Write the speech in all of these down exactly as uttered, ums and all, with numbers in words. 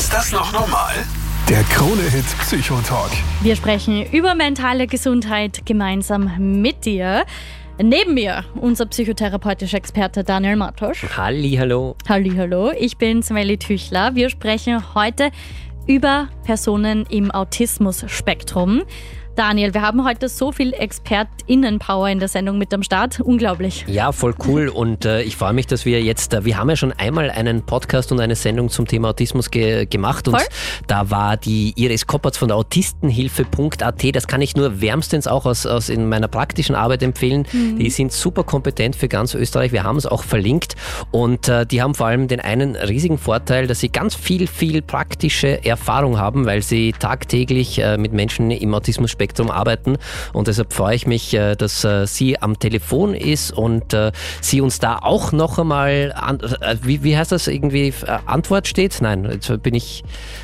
Ist das noch normal? Der Krone-Hit Psychotalk. Wir sprechen über mentale Gesundheit gemeinsam mit dir. Neben mir unser psychotherapeutischer Experte Daniel Matosch. Hallihallo. Hallihallo, ich bin Smelly Tüchler. Wir sprechen heute über Personen im Autismus-Spektrum. Daniel, wir haben heute so viel ExpertInnen-Power in der Sendung mit am Start. Unglaublich. Ja, voll cool. Und äh, ich freue mich, dass wir jetzt, äh, wir haben ja schon einmal einen Podcast und eine Sendung zum Thema Autismus ge- gemacht. Und voll? Da war die Iris Koppertz von der Autistenhilfe Punkt a t. Das kann ich nur wärmstens auch aus, aus in meiner praktischen Arbeit empfehlen. Mhm. Die sind super kompetent für ganz Österreich. Wir haben es auch verlinkt. Und äh, die haben vor allem den einen riesigen Vorteil, dass sie ganz viel, viel praktische Erfahrung haben, weil sie tagtäglich äh, mit Menschen im Autismus-Spektrum arbeiten, und deshalb freue ich mich, dass sie am Telefon ist und sie uns da auch noch einmal, an, wie, wie heißt das, irgendwie Antwort steht? Nein, jetzt bin ich...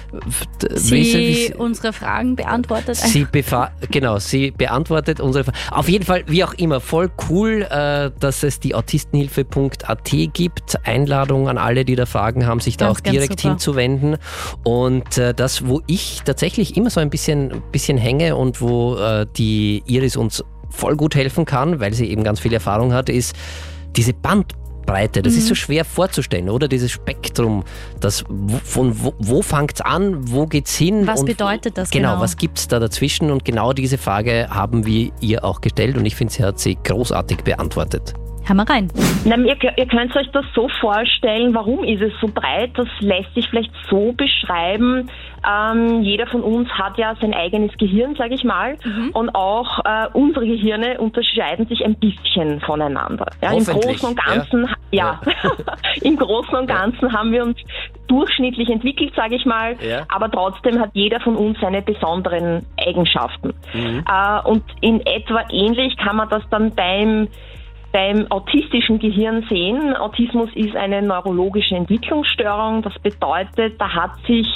Sie ich, unsere Fragen beantwortet. Sie befa- genau, sie beantwortet unsere Fragen. Auf jeden Fall, wie auch immer, voll cool, dass es die Autistenhilfe Punkt a t gibt. Einladung an alle, die da Fragen haben, sich da ganz, auch direkt hinzuwenden. Und das, wo ich tatsächlich immer so ein bisschen, bisschen hänge und wo äh, die Iris uns voll gut helfen kann, weil sie eben ganz viel Erfahrung hat, ist diese Bandbreite. Das mhm. ist so schwer vorzustellen, oder? Dieses Spektrum, das, von wo, wo fängt es an, wo geht's hin? Was und bedeutet das genau? Genau, was gibt es da dazwischen? Und genau diese Frage haben wir ihr auch gestellt, und ich finde, sie hat sie großartig beantwortet. Hör mal rein. Na, ihr, ihr könnt euch das so vorstellen, warum ist es so breit? Das lässt sich vielleicht so beschreiben. Ähm, jeder von uns hat ja sein eigenes Gehirn, sage ich mal. Mhm. Und auch äh, unsere Gehirne unterscheiden sich ein bisschen voneinander. Ja, im Großen und Ganzen, ja, ja. Im Großen und Ganzen haben wir uns durchschnittlich entwickelt, sage ich mal. Ja. Aber trotzdem hat jeder von uns seine besonderen Eigenschaften. Mhm. Äh, und in etwa ähnlich kann man das dann beim beim autistischen Gehirn sehen. Autismus ist eine neurologische Entwicklungsstörung. Das bedeutet, da hat sich,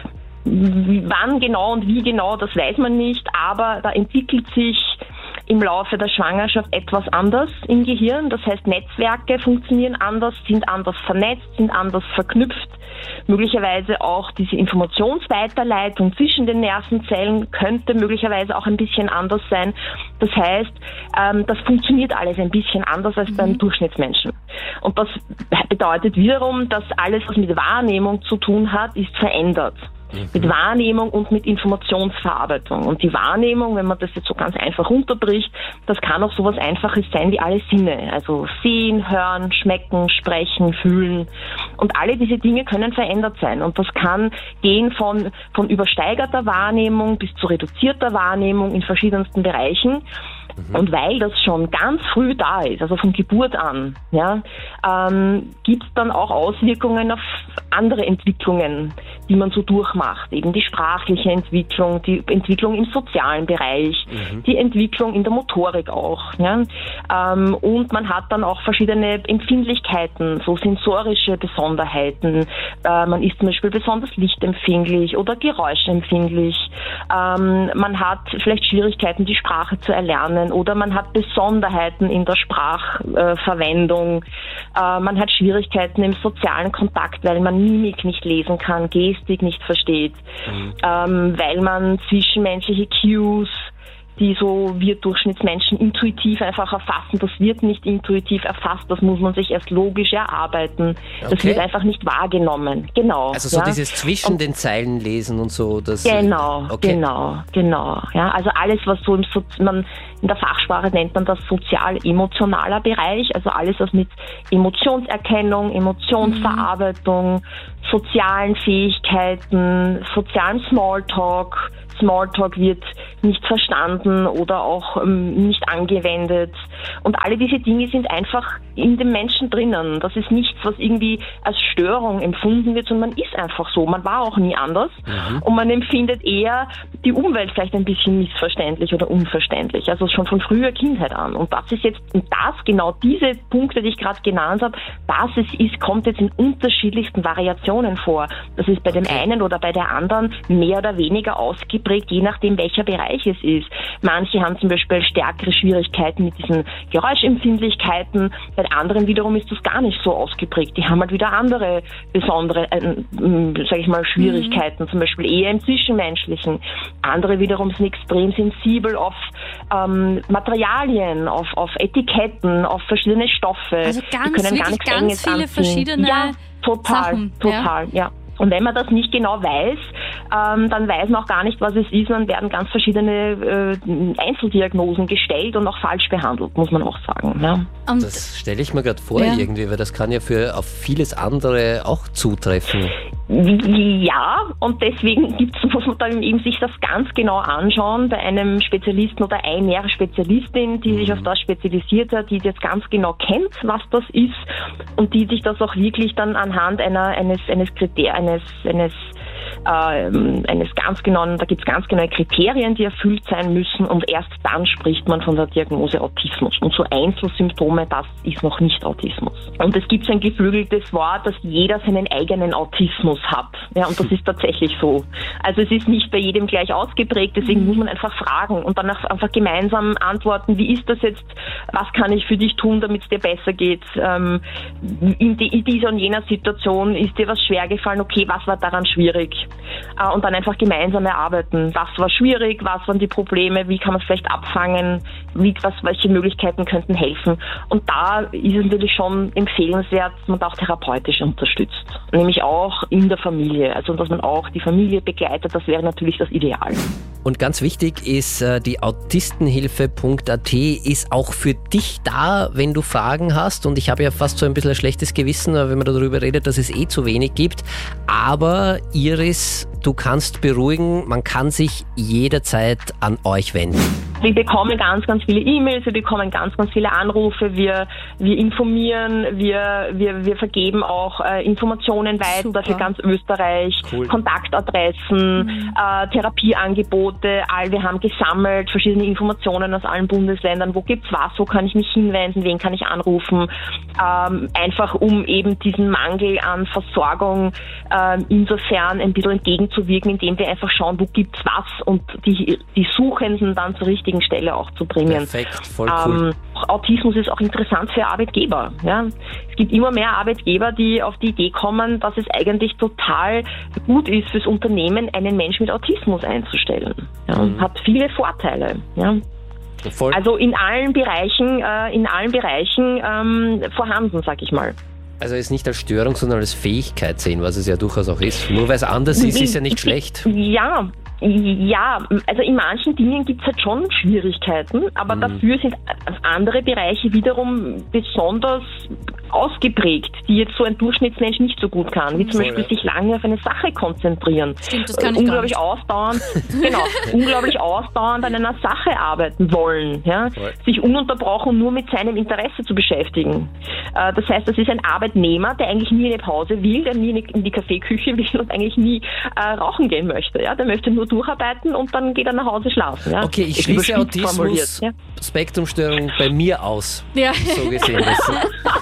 wann genau und wie genau, das weiß man nicht, aber da entwickelt sich im Laufe der Schwangerschaft etwas anders im Gehirn. Das heißt, Netzwerke funktionieren anders, sind anders vernetzt, sind anders verknüpft. Möglicherweise auch diese Informationsweiterleitung zwischen den Nervenzellen könnte möglicherweise auch ein bisschen anders sein. Das heißt, ähm, das funktioniert alles ein bisschen anders als mhm. beim Durchschnittsmenschen. Und das bedeutet wiederum, dass alles, was mit Wahrnehmung zu tun hat, ist verändert. Mit Wahrnehmung und mit Informationsverarbeitung. Und die Wahrnehmung, wenn man das jetzt so ganz einfach runterbricht, das kann auch sowas Einfaches sein wie alle Sinne. Also sehen, hören, schmecken, sprechen, fühlen. Und alle diese Dinge können verändert sein. Und das kann gehen von, von übersteigerter Wahrnehmung bis zu reduzierter Wahrnehmung in verschiedensten Bereichen. Mhm. Und weil das schon ganz früh da ist, also von Geburt an, ja, ähm, gibt es dann auch Auswirkungen auf andere Entwicklungen, die man so durchmacht. Eben die sprachliche Entwicklung, die Entwicklung im sozialen Bereich, mhm. die Entwicklung in der Motorik auch. Ja. Ähm, und man hat dann auch verschiedene Empfindlichkeiten, so sensorische Besonderheiten. Äh, man ist zum Beispiel besonders lichtempfindlich oder geräuschempfindlich. Ähm, man hat vielleicht Schwierigkeiten, die Sprache zu erlernen. Oder man hat Besonderheiten in der Sprachverwendung. Äh, man hat Schwierigkeiten im sozialen Kontakt, weil man Mimik nicht lesen kann, Gestik nicht versteht, mhm. ähm, weil man zwischenmenschliche Cues, die so wir Durchschnittsmenschen intuitiv einfach erfassen. Das wird nicht intuitiv erfasst, das muss man sich erst logisch erarbeiten. Das okay. wird einfach nicht wahrgenommen. Genau. Also so ja. dieses zwischen und den Zeilen lesen und so. Das genau, okay. genau, genau. Ja, also alles, was so im so man in der Fachsprache nennt man das sozial-emotionaler Bereich, also alles, was mit Emotionserkennung, Emotionsverarbeitung, mhm. sozialen Fähigkeiten, sozialem Smalltalk, Smalltalk wird nicht verstanden oder auch ähm, nicht angewendet. Und alle diese Dinge sind einfach in dem Menschen drinnen. Das ist nichts, was irgendwie als Störung empfunden wird, sondern man ist einfach so. Man war auch nie anders. Mhm. Und man empfindet eher die Umwelt vielleicht ein bisschen missverständlich oder unverständlich. Also schon von früher Kindheit an. Und das ist jetzt, und das, genau diese Punkte, die ich gerade genannt habe, das ist, ist, kommt jetzt in unterschiedlichsten Variationen vor. Das ist bei dem einen oder bei der anderen mehr oder weniger ausgeprägt, je nachdem, welcher Bereich es ist. Manche haben zum Beispiel stärkere Schwierigkeiten mit diesen Geräuschempfindlichkeiten. Bei Bei anderen wiederum ist das gar nicht so ausgeprägt. Die haben halt wieder andere besondere, äh, sage ich mal, Schwierigkeiten, mhm. zum Beispiel eher im Zwischenmenschlichen. Andere wiederum sind extrem sensibel auf ähm, Materialien, auf, auf Etiketten, auf verschiedene Stoffe. Also ganz, die können wirklich gar nichts ganz Enges viele anziehen. verschiedene ja, total, Sachen. total, ja. ja. Und wenn man das nicht genau weiß, ähm, dann weiß man auch gar nicht, was es ist. Dann werden ganz verschiedene äh, Einzeldiagnosen gestellt und auch falsch behandelt, muss man auch sagen. Ja. Und Das stelle ich mir gerade vor Ja. irgendwie, weil das kann ja für auf vieles andere auch zutreffen. Ja, und deswegen gibt's, muss man dann eben sich das ganz genau anschauen bei einem Spezialisten oder einer Spezialistin, die sich auf das spezialisiert hat, die jetzt ganz genau kennt, was das ist und die sich das auch wirklich dann anhand einer eines eines Kriter eines eines äh, eines ganz genauen, da gibt's ganz genaue Kriterien, die erfüllt sein müssen und erst dann spricht man von der Diagnose Autismus. Und so Einzelsymptome, das ist noch nicht Autismus. Und es gibt so ein geflügeltes Wort, dass jeder seinen eigenen Autismus hat. Ja, und das ist tatsächlich so. Also es ist nicht bei jedem gleich ausgeprägt, deswegen muss man einfach fragen und dann einfach gemeinsam antworten, wie ist das jetzt, was kann ich für dich tun, damit es dir besser geht? Ähm, in, die, in dieser und jener Situation ist dir was schwer gefallen, okay, was war daran schwierig? Äh, und dann einfach gemeinsam erarbeiten, was war schwierig, was waren die Probleme, wie kann man es vielleicht abfangen, wie, was, welche Möglichkeiten könnten helfen. Und da ist es natürlich schon empfehlenswert, dass man da auch therapeutisch unterstützt, nämlich auch in der Familie, also dass man auch die Familie begleitet, das wäre natürlich das Ideal. Und ganz wichtig ist, äh, die autistenhilfe punkt a t ist auch für dich da, wenn du Fragen hast. Und ich habe ja fast so ein bisschen ein schlechtes Gewissen, wenn man darüber redet, dass es eh zu wenig gibt. Aber Iris, du kannst beruhigen, man kann sich jederzeit an euch wenden. Wir bekommen ganz, ganz viele E-Mails, wir bekommen ganz, ganz viele Anrufe, wir, wir informieren, wir, wir, wir vergeben auch äh, Informationen weiter Super. für ganz Österreich, Cool. Kontaktadressen, Mhm. äh, Therapieangebote, all, wir haben gesammelt verschiedene Informationen aus allen Bundesländern, wo gibt's was, wo kann ich mich hinwenden, wen kann ich anrufen, ähm, einfach um eben diesen Mangel an Versorgung äh, insofern ein bisschen entgegenzuwirken, indem wir einfach schauen, wo gibt's was und die, die Suchenden dann zur richtigen Stelle auch zu bringen. Perfekt, voll cool. Ähm, Autismus ist auch interessant für Arbeitgeber. Ja? Es gibt immer mehr Arbeitgeber, die auf die Idee kommen, dass es eigentlich total gut ist fürs Unternehmen, einen Menschen mit Autismus einzustellen. Ja? Mhm. Hat viele Vorteile. Ja? Voll. Also in allen Bereichen, äh, in allen Bereichen ähm, vorhanden, sag ich mal. Also es nicht als Störung, sondern als Fähigkeit sehen, was es ja durchaus auch ist. Nur weil es anders ist, ist ja nicht schlecht. Ja, ja, also in manchen Dingen gibt es halt schon Schwierigkeiten, aber Mhm. dafür sind andere Bereiche wiederum besonders ausgeprägt, die jetzt so ein Durchschnittsmensch nicht so gut kann, wie zum Voll, Beispiel ja. sich lange auf eine Sache konzentrieren. Stimmt, das kann Äh, ich gar unglaublich nicht. ausdauernd, genau, unglaublich ausdauernd an einer Sache arbeiten wollen, ja, Voll. sich ununterbrochen nur mit seinem Interesse zu beschäftigen. Äh, das heißt, das ist ein Arbeitnehmer, der eigentlich nie in eine Pause will, der nie in die- in die Kaffeeküche will und eigentlich nie äh, rauchen gehen möchte, ja, der möchte nur durcharbeiten und dann geht er nach Hause schlafen, ja. Okay, ich Ist schließe überspitzt formuliert, Autismus, ja. Spektrumstörung bei mir aus. Ja. So gesehen. Das